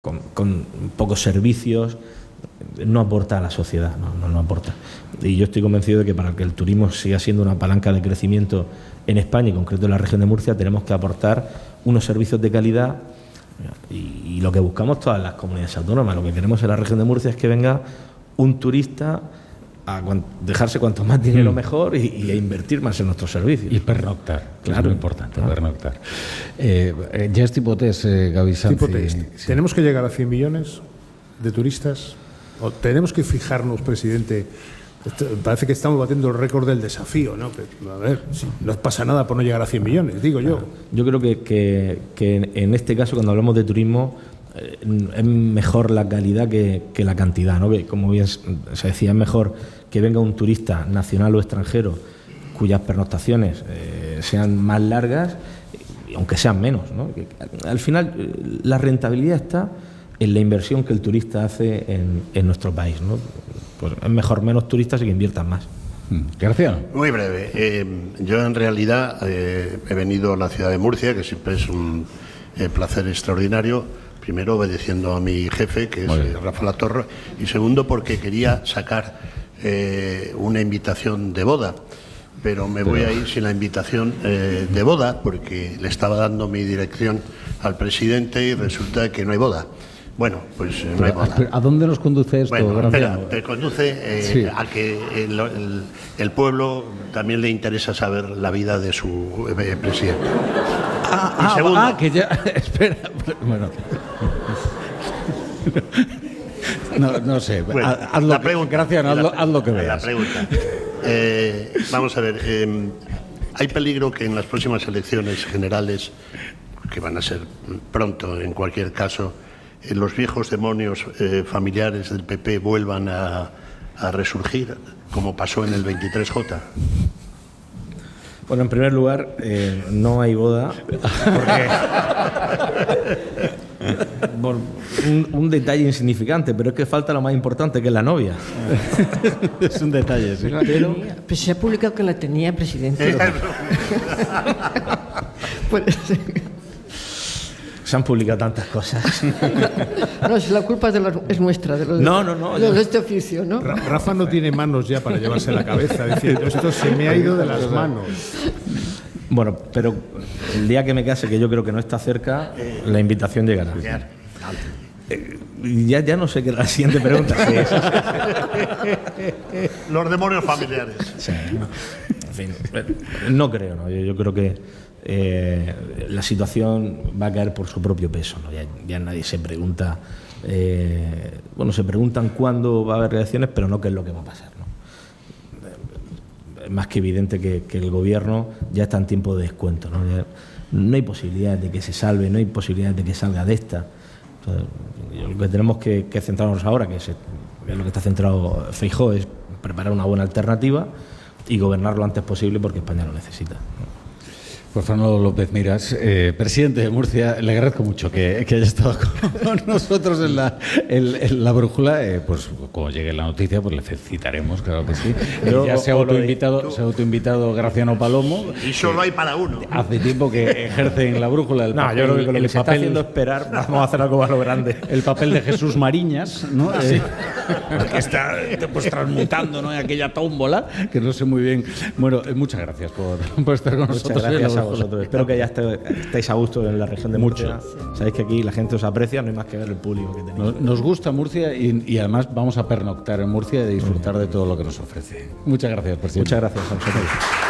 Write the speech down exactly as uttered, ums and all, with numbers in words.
con, con pocos servicios, no aporta a la sociedad, no, no, no aporta. Y yo estoy convencido de que para que el turismo siga siendo una palanca de crecimiento en España, y en concreto en la región de Murcia, tenemos que aportar unos servicios de calidad, y, y lo que buscamos todas las comunidades autónomas, lo que queremos en la región de Murcia es que venga un turista a dejarse cuanto más dinero mejor y, y a invertir más en nuestros servicios. Y pernoctar, claro, es muy importante, claro. pernoctar. Eh, eh, ya es tipo test, eh, Gaby Sanz. Tipo test. Sí. ¿Tenemos que llegar a cien millones de turistas? ¿O tenemos que fijarnos, presidente? Esto, parece que estamos batiendo el récord del desafío, ¿no? Que, a ver, si no pasa nada por no llegar a cien millones, digo yo. Claro. Yo creo que, que, que en este caso, cuando hablamos de turismo, eh, es mejor la calidad que, que la cantidad, ¿no? Que, como bien se decía, es mejor que venga un turista nacional o extranjero cuyas pernoctaciones eh, sean más largas, aunque sean menos, ¿no? Que, al final, la rentabilidad está en la inversión que el turista hace en, en nuestro país, ¿no? Pues es mejor menos turistas y que inviertan más. García. Muy breve. Eh, yo en realidad eh, he venido a la ciudad de Murcia, que siempre es un eh, placer extraordinario. Primero obedeciendo a mi jefe, que es eh, Rafa Latorre, y segundo porque quería sacar eh, una invitación de boda. Pero me voy a ir sin la invitación eh, de boda, porque le estaba dando mi dirección al presidente y resulta que no hay boda. Bueno, pues no hay boda. ¿A dónde nos conduce esto, bueno, Graciano? espera, te conduce eh, sí. a que el, el, el pueblo también le interesa saber la vida de su eh, presidente. Ah, y ah, segundo, ah, que ya... Espera, bueno... No, no sé, bueno, haz la lo pregunta, que, Graciano, haz, la, lo, haz lo que veas. La pregunta. Eh, vamos a ver, eh, hay peligro que en las próximas elecciones generales, que van a ser pronto en cualquier caso, eh, los viejos demonios eh, familiares del P P vuelvan a, a resurgir, como pasó en el veintitrés J. Bueno, en primer lugar, eh, no hay boda, porque bueno, un, un detalle insignificante, pero es que falta lo más importante, que es la novia. Es un detalle, sí. Pero, pues se ha publicado que la tenía, presidente. Puede ser. Se han publicado tantas cosas. No, si la culpa es, de los, es nuestra, de los, no, no, no, de, los de este oficio, ¿no? Rafa no tiene manos ya para llevarse la cabeza, diciendo, esto se me ha ido de las manos. Bueno, pero el día que me case, que yo creo que no está cerca, la invitación llegará. Eh, ya, ya no sé qué la siguiente pregunta es. Los demonios familiares. Sí, no. En fin, no creo, ¿no? Yo, yo creo que eh, la situación va a caer por su propio peso, ¿no? Ya, ya nadie se pregunta, eh, bueno, se preguntan cuándo va a haber elecciones, pero no qué es lo que va a pasar, ¿no? Es más que evidente que, que el gobierno ya está en tiempo de descuento, ¿no? Ya no hay posibilidad de que se salve, no hay posibilidad de que salga de esta. O sea, lo que tenemos que, que centrarnos ahora, que es, que es lo que está centrado Feijóo, es preparar una buena alternativa y gobernar lo antes posible, porque España lo necesita. Pues Fernando López Miras, eh, presidente de Murcia, le agradezco mucho que, que haya estado con nosotros en la, en, en la brújula. Eh, pues cuando llegue la noticia, pues le felicitaremos, claro que sí. Yo, ya se ha autoinvitado, se ha autoinvitado Graciano Palomo. Y solo hay para uno. Hace tiempo que ejerce en la brújula el no, papel, yo creo que con lo el que se papel, está haciendo esperar, vamos a hacer algo más lo grande. El papel de Jesús Mariñas, ¿no? Sí. Eh, que está pues, transmutando, ¿no? En aquella tómbola, que no sé muy bien. Bueno, eh, muchas gracias por, por estar con muchas nosotros. Gracias a vosotros. Espero que ya estéis a gusto en la región de Murcia. Mucho. Sabéis que aquí la gente os aprecia, no hay más que ver el público que tenéis. Nos, nos gusta Murcia y, y además vamos a pernoctar en Murcia y disfrutar de todo lo que nos ofrece. Muchas gracias, presidente. Muchas gracias a vosotros.